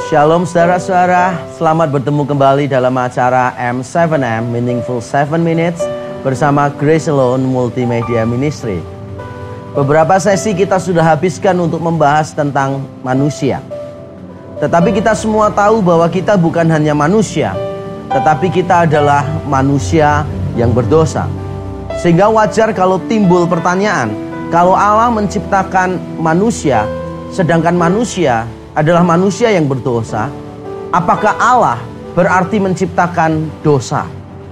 Shalom saudara-saudara, selamat bertemu kembali dalam acara M7M Meaningful 7 Minutes bersama Grace Alone Multimedia Ministry. Beberapa sesi kita sudah habiskan untuk membahas tentang manusia. Tetapi kita semua tahu bahwa kita bukan hanya manusia, tetapi kita adalah manusia yang berdosa. Sehingga wajar kalau timbul pertanyaan, kalau Allah menciptakan manusia, sedangkan manusia adalah manusia yang berdosa, apakah Allah berarti menciptakan dosa?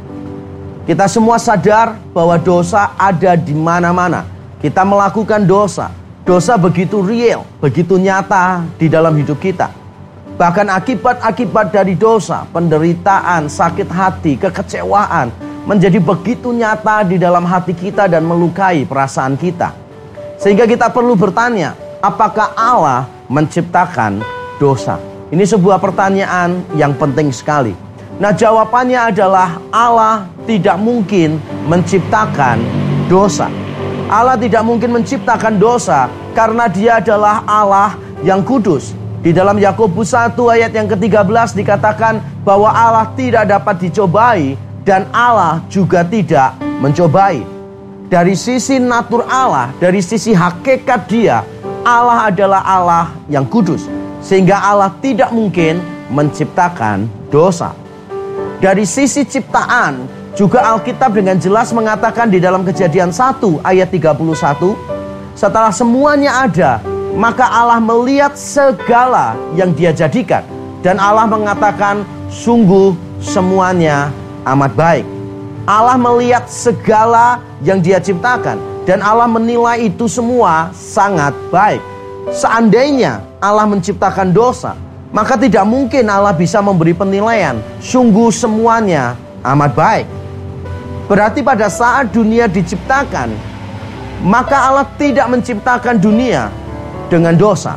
Kita semua sadar bahwa dosa ada di mana-mana. Kita melakukan dosa. Dosa begitu real, begitu nyata di dalam hidup kita. Bahkan akibat-akibat dari dosa, penderitaan, sakit hati, kekecewaan menjadi begitu nyata di dalam hati kita dan melukai perasaan kita. Sehingga kita perlu bertanya, apakah Allah menciptakan dosa? Ini sebuah pertanyaan yang penting sekali. Nah, jawabannya adalah Allah tidak mungkin menciptakan dosa. Allah tidak mungkin menciptakan dosa karena Dia adalah Allah yang kudus. Di dalam Yakobus 1 ayat yang ke-13 dikatakan bahwa Allah tidak dapat dicobai dan Allah juga tidak mencobai. Dari sisi natur Allah, dari sisi hakikat Dia, Allah adalah Allah yang kudus, sehingga Allah tidak mungkin menciptakan dosa. Dari sisi ciptaan, juga Alkitab dengan jelas mengatakan di dalam Kejadian 1 ayat 31, setelah semuanya ada, maka Allah melihat segala yang Dia jadikan, dan Allah mengatakan sungguh semuanya amat baik. Allah melihat segala yang Dia ciptakan, dan Allah menilai itu semua sangat baik. Seandainya Allah menciptakan dosa, maka tidak mungkin Allah bisa memberi penilaian sungguh semuanya amat baik. Berarti pada saat dunia diciptakan, maka Allah tidak menciptakan dunia dengan dosa.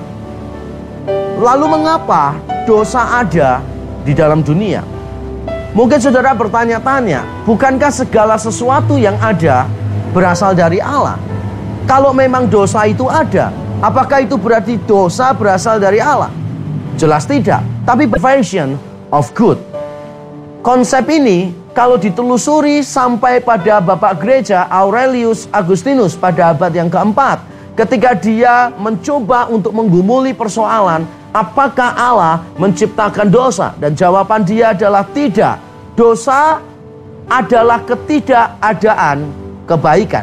Lalu mengapa dosa ada di dalam dunia? Mungkin saudara bertanya-tanya, bukankah segala sesuatu yang ada berasal dari Allah? Kalau memang dosa itu ada, apakah itu berarti dosa berasal dari Allah? Jelas tidak. Tapi version of good. Konsep ini kalau ditelusuri sampai pada Bapak Gereja Aurelius Agustinus pada abad yang keempat, ketika dia mencoba untuk menggumuli persoalan apakah Allah menciptakan dosa, dan jawaban dia adalah tidak. Dosa adalah ketidakadaan kebaikan.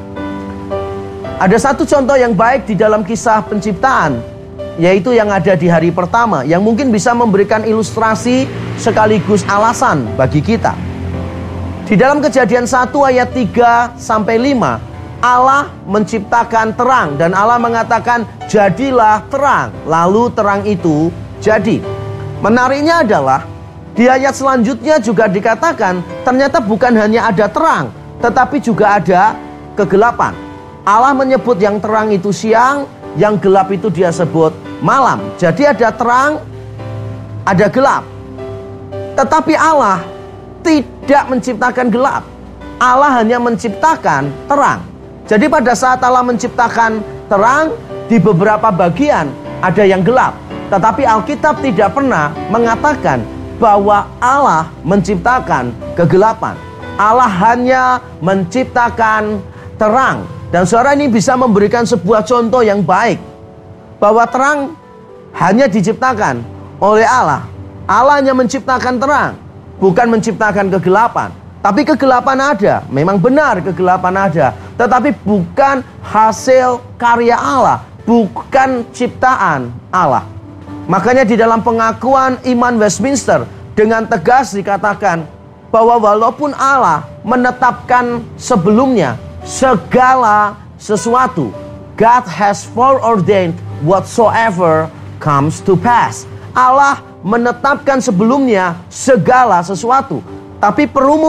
Ada satu contoh yang baik di dalam kisah penciptaan, yaitu yang ada di hari pertama, yang mungkin bisa memberikan ilustrasi sekaligus alasan bagi kita. Di dalam Kejadian 1 ayat 3 sampai 5, Allah menciptakan terang dan Allah mengatakan jadilah terang, lalu terang itu jadi. Menariknya adalah di ayat selanjutnya juga dikatakan ternyata bukan hanya ada terang, tetapi juga ada kegelapan. Allah menyebut yang terang itu siang, yang gelap itu Dia sebut malam. Jadi ada terang, ada gelap. Tetapi Allah tidak menciptakan gelap. Allah hanya menciptakan terang. Jadi pada saat Allah menciptakan terang, di beberapa bagian ada yang gelap. Tetapi Alkitab tidak pernah mengatakan bahwa Allah menciptakan kegelapan. Allah hanya menciptakan terang. Dan saudara, ini bisa memberikan sebuah contoh yang baik, bahwa terang hanya diciptakan oleh Allah. Allah hanya menciptakan terang, bukan menciptakan kegelapan. Tapi kegelapan ada, memang benar kegelapan ada, tetapi bukan hasil karya Allah, bukan ciptaan Allah. Makanya di dalam pengakuan iman Westminster dengan tegas dikatakan bahwa walaupun Allah menetapkan sebelumnya segala sesuatu, God has foreordained whatsoever comes to pass. Allah menetapkan sebelumnya segala sesuatu, tapi perlu